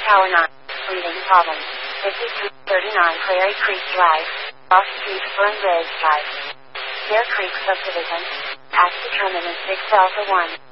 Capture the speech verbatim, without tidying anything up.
Tower nine. Breathing problems. fifty-three thirty-nine Prairie Creek Drive. Off Street Fern Ridge Drive. Bear Creek Subdivision. Tax determinant six Alpha one.